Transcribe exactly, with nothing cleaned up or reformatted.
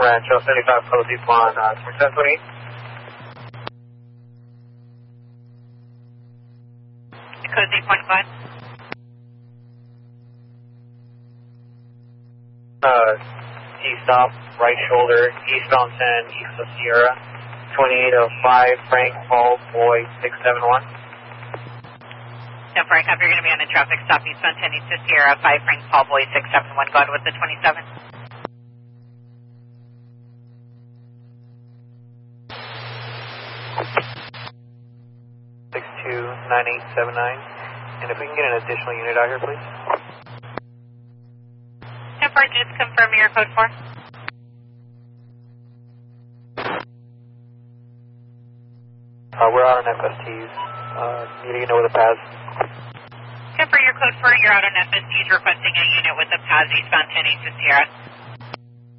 Rancho seventy-five, code deep one, uh, twenty-seven twenty-eight. Code deep one, go ahead. Uh, T-stop, right shoulder, eastbound ten, east of Sierra, twenty-eight oh five, Frank Paul Boy six seven one. No, Frank, you're going to be on a traffic stop, eastbound ten, east of Sierra, five, Frank Paul Boy six seven one, go ahead with the twenty-seven. six two nine eight seven nine, and if we can get an additional unit out here, please. No, Frank, just confirm your code four. Uh, we're out on F S Ts. Uh, need to know where the paths. Okay, for your code four, you're out on F S Ts requesting a unit with the P A S eastbound ten, east of Sierra.